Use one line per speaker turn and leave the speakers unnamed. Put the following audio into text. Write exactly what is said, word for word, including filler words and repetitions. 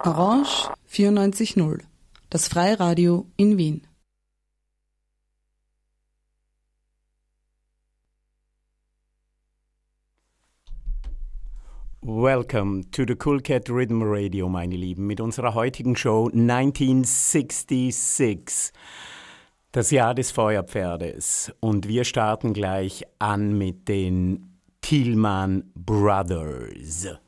Orange vierundneunzig Komma null, das Freiradio in Wien.
Welcome to the Cool Cat Rhythm Radio, meine Lieben, mit unserer heutigen Show neunzehnhundertsechsundsechzig, das Jahr des Feuerpferdes. Und wir starten gleich an mit den Thielmann Brothers.